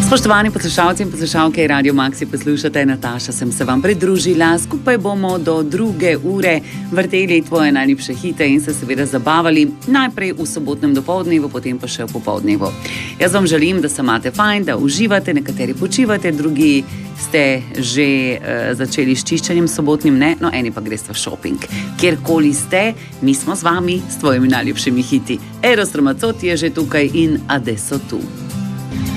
Spoštovani poslušalci in poslušalke Radio Maxi, poslušate Nataša, sem se vam pridružila. Skupaj bomo do 2. ure vrteli tvoje najljubše hite in se seveda zabavali. Najprej v sobotnem dopoldnevu, potem pa še v popoldnevu. Jaz vam želim, da se imate fajn, da uživate, nekateri počivate, drugi ste že začeli s čiščenjem sobotnim, ne? No, eni pa greste v šoping. Kjerkoli ste, mi smo z vami, s tvojimi najljubšimi hiti. Eros Ramazzotti je že tukaj in Adesso tu.